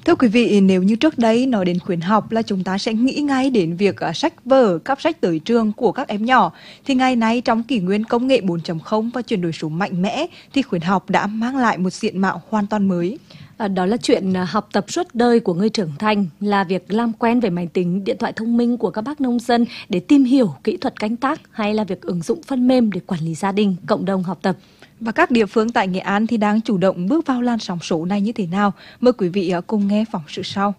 Thưa quý vị, nếu như trước đây nói đến khuyến học là chúng ta sẽ nghĩ ngay đến việc sách vở, cắp sách tới trường của các em nhỏ, thì ngày nay trong kỷ nguyên công nghệ 4.0 và chuyển đổi số mạnh mẽ thì khuyến học đã mang lại một diện mạo hoàn toàn mới. Đó là chuyện học tập suốt đời của người trưởng thành, là việc làm quen với máy tính, điện thoại thông minh của các bác nông dân để tìm hiểu kỹ thuật canh tác, hay là việc ứng dụng phân mêm để quản lý gia đình, cộng đồng học tập. Và các địa phương tại Nghệ An thì đang chủ động bước vào làn sóng số này như thế nào? Mời quý vị cùng nghe phóng sự sau.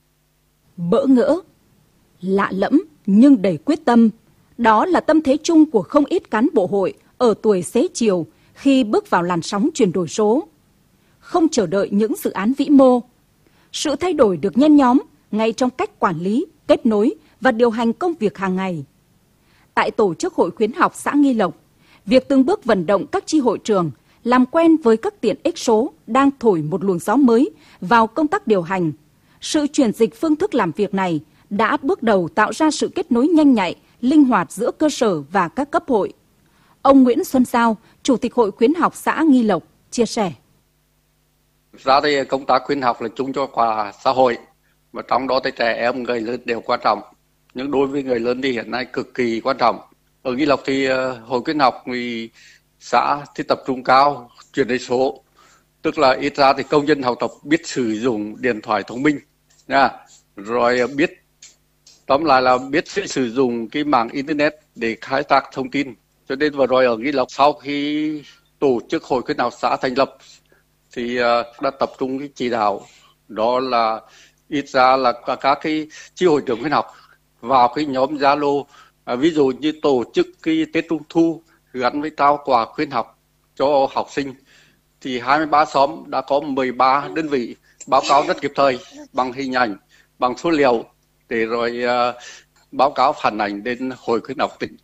Bỡ ngỡ, lạ lẫm nhưng đầy quyết tâm. Đó là tâm thế chung của không ít cán bộ hội ở tuổi xế chiều khi bước vào làn sóng chuyển đổi số. Không chờ đợi những dự án vĩ mô. Sự thay đổi được nhen nhóm ngay trong cách quản lý, kết nối và điều hành công việc hàng ngày. Tại tổ chức hội khuyến học xã Nghi Lộc, việc từng bước vận động các chi hội trưởng làm quen với các tiện ích số đang thổi một luồng gió mới vào công tác điều hành. Sự chuyển dịch phương thức làm việc này đã bước đầu tạo ra sự kết nối nhanh nhạy, linh hoạt giữa cơ sở và các cấp hội. Ông Nguyễn Xuân Giao, Chủ tịch Hội khuyến học xã Nghi Lộc, chia sẻ. Ra thì công tác khuyến học là chung cho cả xã hội, và trong đó thì trẻ em, người lớn đều quan trọng. Nhưng đối với người lớn thì hiện nay cực kỳ quan trọng. Ở Nghi Lộc thì hội khuyến học thì xã thì tập trung cao chuyển đổi số, tức là ít ra thì công dân học tập biết sử dụng điện thoại thông minh nha, rồi biết tóm lại là biết sử dụng cái mạng internet để khai thác thông tin. Cho nên vừa rồi ở Nghi Lộc, sau khi tổ chức hội khuyến học xã thành lập thì đã tập trung cái chỉ đạo, đó là ít ra là các cái chi hội trưởng khuyến học vào cái nhóm Zalo, ví dụ như tổ chức cái Tết Trung Thu gắn với trao quà khuyến học cho học sinh, thì 23 xóm đã có 13 đơn vị báo cáo rất kịp thời bằng hình ảnh, bằng số liệu để rồi báo cáo phản ảnh đến hội khuyến học tỉnh.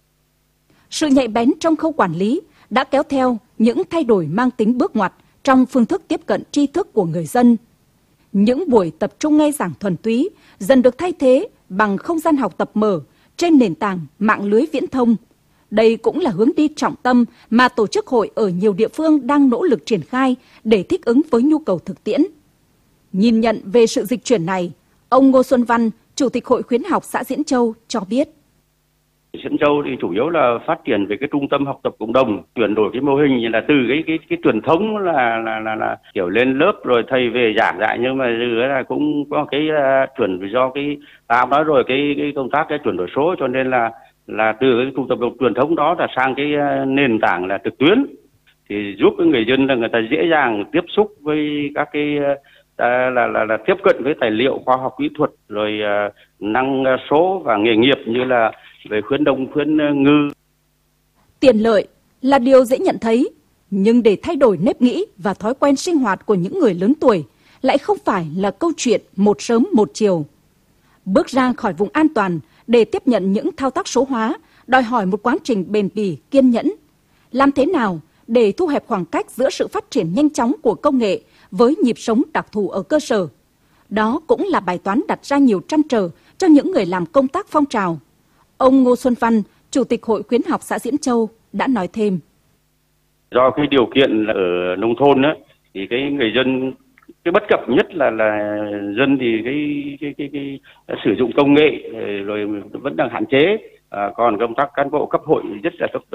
Sự nhạy bén trong khâu quản lý đã kéo theo những thay đổi mang tính bước ngoặt trong phương thức tiếp cận tri thức của người dân. Những buổi tập trung nghe giảng thuần túy dần được thay thế bằng không gian học tập mở trên nền tảng mạng lưới viễn thông. Đây cũng là hướng đi trọng tâm mà tổ chức hội ở nhiều địa phương đang nỗ lực triển khai để thích ứng với nhu cầu thực tiễn. Nhìn nhận về sự dịch chuyển này, ông Ngô Xuân Văn, Chủ tịch Hội khuyến học xã Diễn Châu cho biết. Diễn Châu thì chủ yếu là phát triển về cái trung tâm học tập cộng đồng, chuyển đổi cái mô hình là từ cái truyền thống là kiểu lên lớp rồi thầy về giảng dạy, nhưng mà là cũng có cái chuyển do cái nói rồi cái công tác cái chuyển đổi số, cho nên là từ cái trung tâm truyền thống đó là sang cái nền tảng là trực tuyến, thì giúp cái người dân là người ta dễ dàng tiếp xúc với các cái là tiếp cận với tài liệu khoa học kỹ thuật, rồi năng số và nghề nghiệp như là về khuyến nông, khuyến ngư. Tiện lợi là điều dễ nhận thấy, nhưng để thay đổi nếp nghĩ và thói quen sinh hoạt của những người lớn tuổi lại không phải là câu chuyện một sớm một chiều. Bước ra khỏi vùng an toàn để tiếp nhận những thao tác số hóa đòi hỏi một quá trình bền bỉ, kiên nhẫn. Làm thế nào để thu hẹp khoảng cách giữa sự phát triển nhanh chóng của công nghệ với nhịp sống đặc thù ở cơ sở? Đó cũng là bài toán đặt ra nhiều trăn trở cho những người làm công tác phong trào. Ông Ngô Xuân Văn, Chủ tịch Hội khuyến học xã Diễn Châu đã nói thêm. Do cái điều kiện ở nông thôn á, thì cái người dân, cái bất cập nhất là dân thì cái sử dụng công nghệ rồi vẫn đang hạn chế, còn công tác cán bộ cấp hội rất là